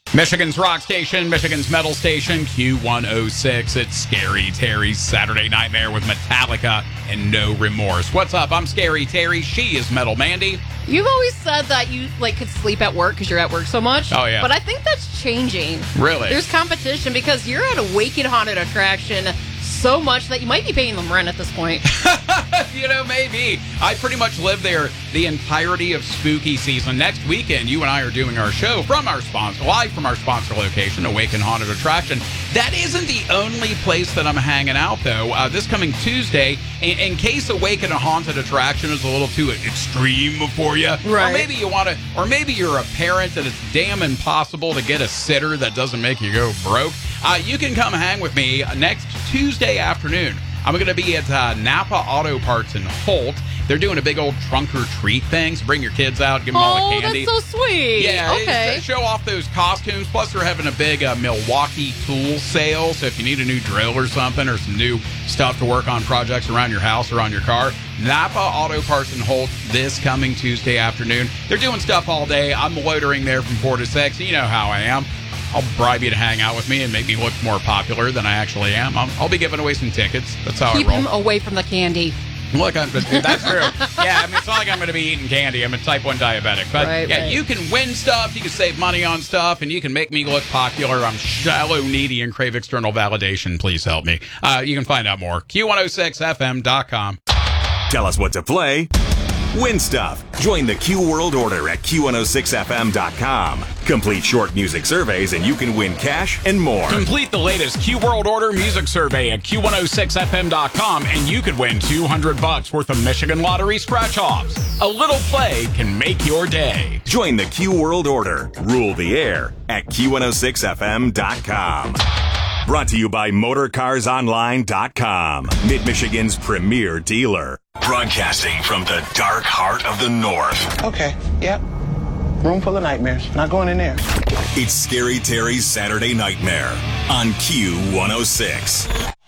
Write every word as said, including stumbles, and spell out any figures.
Michigan's rock station, Michigan's metal station, Q one oh six. It's Scary Terry's Saturday Nightmare with Metallica and No Remorse. What's up? I'm Scary Terry. She is Metal Mandy. You've always said that you like could sleep at work because you're at work so much. Oh, yeah. But I think that's changing. Really? There's competition because you're at a Wicked Haunted attraction so much that you might be paying them rent at this point. You know, maybe. I pretty much live there the entirety of spooky season. Next weekend, you and I are doing our show from our sponsor, live from our sponsor location, Awaken Haunted Attraction. That isn't the only place that I'm hanging out, though. Uh, this coming Tuesday, in, in case Awaken a Haunted Attraction is a little too extreme for you, right. or maybe you want to, or maybe you're a parent and it's damn impossible to get a sitter that doesn't make you go broke. Uh, you can come hang with me next Tuesday afternoon. I'm going to be at uh, Napa Auto Parts in Holt. They're doing a big old trunk or treat thing. So bring your kids out, give them oh, all the candy. that's so sweet. Yeah, okay. it's, uh, show off those costumes. Plus, they're having a big uh, Milwaukee tool sale. So if you need a new drill or something, or some new stuff to work on projects around your house or on your car, Napa Auto Parts in Holt this coming Tuesday afternoon. They're doing stuff all day. I'm loitering there from four to six. You know how I am. I'll bribe you to hang out with me and make me look more popular than I actually am. I'll, I'll be giving away some tickets. That's how Keep I roll. him away from the candy. Look, I'm, that's true. Yeah, I mean, it's not like I'm going to be eating candy. I'm a type one diabetic. But, right, yeah, right. you can win stuff, you can save money on stuff, and you can make me look popular. I'm shallow, needy, and crave external validation. Please help me. Uh, you can find out more. Q one oh six F M dot com. Tell us what to play. Win stuff. Join the Q World Order at Q one oh six F M dot com. Complete short music surveys and you can win cash and more. Complete the latest Q World Order music survey at Q one oh six F M dot com and you could win two hundred bucks worth of Michigan Lottery scratch-offs. A little play can make your day. Join the Q World Order. Rule the air at Q one oh six F M dot com. Brought to you by Motor Cars Online dot com, Mid-Michigan's premier dealer. Broadcasting from the dark heart of the North. Okay, yep. Room full of nightmares. Not going in there. It's Scary Terry's Saturday Nightmare on Q one oh six.